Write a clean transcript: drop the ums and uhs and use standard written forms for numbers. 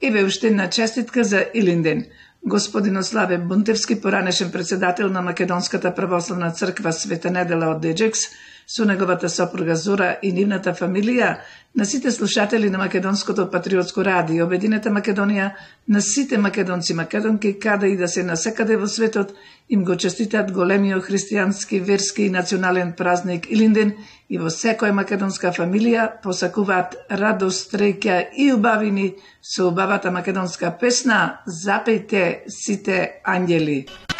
Еве уште една честитка за Илинден. Господин Ославе Бунтевски, поранешен председател на Македонската православна црква Света Недела од Деџекс, со неговата сопруга Зора и нивната фамилија, на сите слушатели на Македонското патриотско радио, Обединета Македонија, на сите македонци и македонки, каде и да се насекаде во светот, им го честитат големиот христијански, верски и национален празник Илинден и во секоја македонска фамилија посакуваат радост, среќа и убавини со убавата македонска песна "Запејте сите ангели".